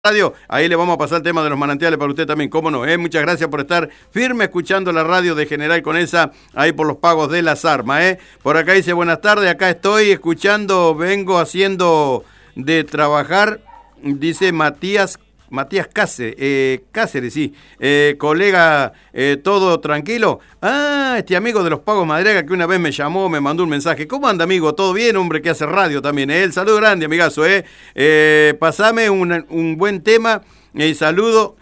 radio, ahí le vamos a pasar el tema de los manantiales para usted también, cómo no, muchas gracias por estar firme escuchando la radio de General Conesa, ahí por los pagos de las armas, Por acá dice, buenas tardes, acá estoy escuchando, vengo haciendo de trabajar, dice Matías Cáceres, sí, colega, todo tranquilo. Este amigo de los pagos Madrega que una vez me llamó, me mandó un mensaje. ¿Cómo anda, amigo? ¿Todo bien? Hombre que hace radio también, El saludo grande, amigazo, pasame un buen tema, y saludo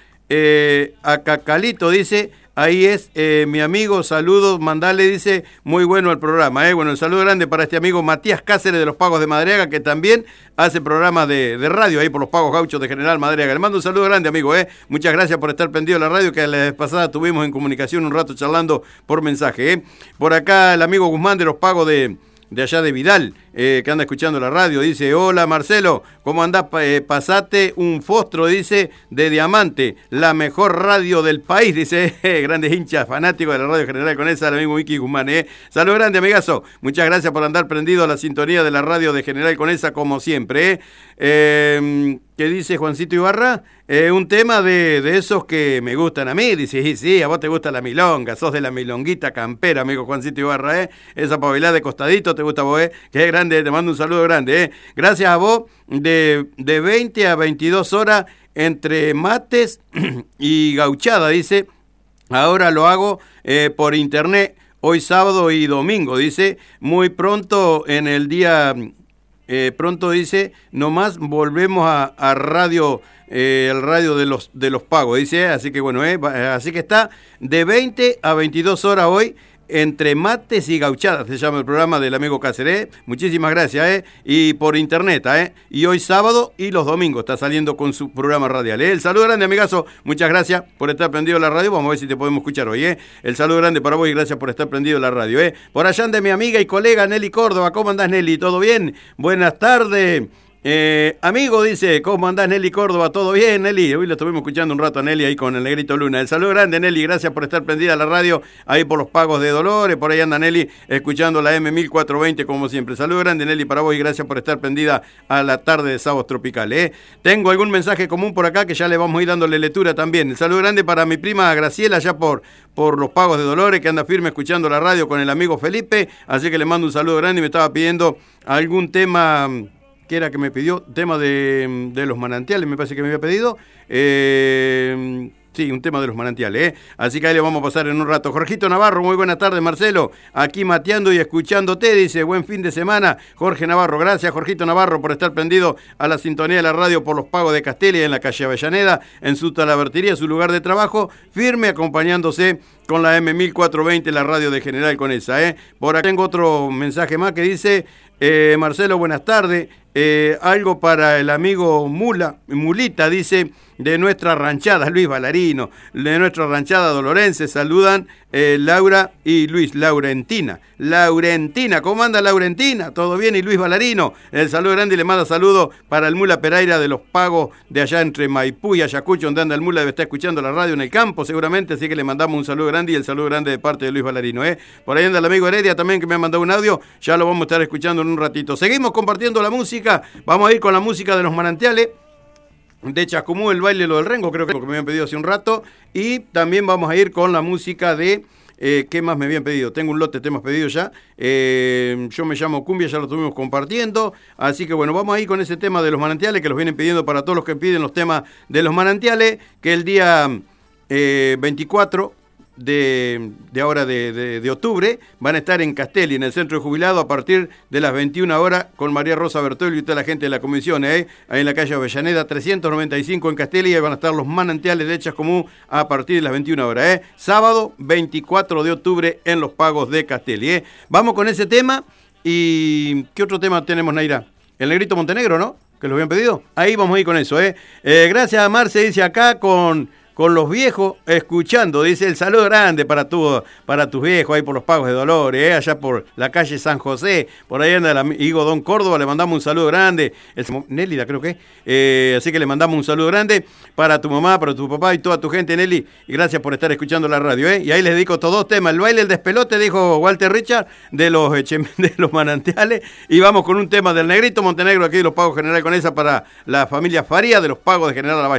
a Cacalito, dice. Ahí es mi amigo, saludos, mandale, dice, muy bueno el programa. Bueno, el saludo grande para este amigo Matías Cáceres de los Pagos de Madariaga, que también hace programas de radio ahí por los Pagos Gauchos de General Madariaga. Le mando un saludo grande, amigo. Muchas gracias por estar prendido a la radio, que la vez pasada tuvimos en comunicación un rato charlando por mensaje. Por acá el amigo Guzmán de los Pagos de allá de Vidal, que anda escuchando la radio, dice, hola Marcelo, ¿cómo andás? Pasate un fostro, dice, de Diamante, la mejor radio del país, dice, grandes hinchas, fanáticos de la radio General Conesa, el amigo Miki Guzmán, Saludos grande, amigazo, muchas gracias por andar prendido a la sintonía de la radio de General Conesa, como siempre, ¿Qué dice Juancito Ibarra? Un tema de esos que me gustan a mí, dice, sí, a vos te gusta la milonga, sos de la milonguita campera, amigo Juancito Ibarra, esa pavilá de costadito te gusta a vos, que es grande, te mando un saludo grande, Gracias a vos, de 20 a 22 horas entre mates y gauchada, dice, ahora lo hago por internet, hoy sábado y domingo, dice, muy pronto en el día... pronto dice, nomás volvemos a radio, el radio de los pagos, dice, así que bueno, así que está de 20 a 22 horas hoy, entre mates y gauchadas, se llama el programa del amigo Cáceres, muchísimas gracias, y por internet, y hoy sábado y los domingos está saliendo con su programa radial, El saludo grande, amigazo, muchas gracias por estar prendido a la radio, vamos a ver si te podemos escuchar hoy, El saludo grande para vos y gracias por estar prendido a la radio, Por allá anda mi amiga y colega Nelly Córdoba, ¿cómo andás, Nelly? ¿Todo bien? Buenas tardes. Amigo, dice, ¿cómo andás, Nelly Córdoba? ¿Todo bien, Nelly? Hoy lo estuvimos escuchando un rato a Nelly ahí con el Negrito Luna. El saludo grande, Nelly, gracias por estar prendida a la radio ahí por los pagos de Dolores, por ahí anda Nelly escuchando la M1420 como siempre. Saludo grande, Nelly, para vos y gracias por estar prendida a la tarde de Sábados Tropicales, Tengo algún mensaje común por acá que ya le vamos a ir dándole lectura también. El saludo grande para mi prima Graciela allá por los pagos de Dolores, que anda firme escuchando la radio con el amigo Felipe, así que le mando un saludo grande y me estaba pidiendo algún tema... que era que me pidió, tema de los manantiales, me parece que me había pedido. Sí, un tema de los manantiales, Así que ahí le vamos a pasar en un rato. Jorgito Navarro, muy buenas tardes, Marcelo. Aquí mateando y escuchándote, dice, buen fin de semana, Jorge Navarro. Gracias, Jorgito Navarro, por estar prendido a la sintonía de la radio por los pagos de Castelia en la calle Avellaneda, en su talabartería, su lugar de trabajo, firme acompañándose con la M1420, la radio de General Conesa, Por acá tengo otro mensaje más que dice, Marcelo, buenas tardes. Algo para el amigo Mulita, dice, de nuestra ranchada, Luis Valarino, de nuestra ranchada dolorense, saludan Laura y Luis, Laurentina, ¿cómo anda Laurentina? ¿Todo bien? Y Luis Valarino, el saludo grande y le manda saludo para el Mula Pereira de los pagos de allá entre Maipú y Ayacucho, donde anda el Mula, debe estar escuchando la radio en el campo seguramente, así que le mandamos un saludo grande y el saludo grande de parte de Luis Valarino, Por ahí anda el amigo Heredia también que me ha mandado un audio, ya lo vamos a estar escuchando en un ratito. Seguimos compartiendo la música, vamos a ir con la música de los manantiales, de Chascomú, el baile lo del Rengo, creo que me habían pedido hace un rato, y también vamos a ir con la música de, ¿qué más me habían pedido? Tengo un lote de temas pedidos ya, yo me llamo Cumbia, ya lo estuvimos compartiendo, así que bueno, vamos a ir con ese tema de los manantiales, que los vienen pidiendo para todos los que piden los temas de los manantiales, que el día 24 de ahora de octubre van a estar en Castelli, en el centro de jubilados, a partir de las 21 horas con María Rosa Bertolli y toda la gente de la comisión, ahí en la calle Avellaneda 395 en Castelli, y van a estar los manantiales de Chascomú a partir de las 21 horas, sábado 24 de octubre en los pagos de Castelli, Vamos con ese tema. ¿Y qué otro tema tenemos, Naira? El Negrito Montenegro, ¿no? Que lo habían pedido. Ahí vamos a ir con eso, Gracias a Marce, dice acá con con los viejos escuchando. Dice el saludo grande para tus viejos ahí por los Pagos de Dolores, allá por la calle San José. Por ahí anda el amigo Don Córdoba, le mandamos un saludo grande. Nélida creo que. Así que le mandamos un saludo grande para tu mamá, para tu papá y toda tu gente, Nelly. Y gracias por estar escuchando la radio. Y ahí les dedico estos dos temas. El baile, el despelote, dijo Walter Richard, de los manantiales. Y vamos con un tema del Negrito Montenegro aquí de los Pagos General con esa para la familia Faría de los Pagos de General Lavalle.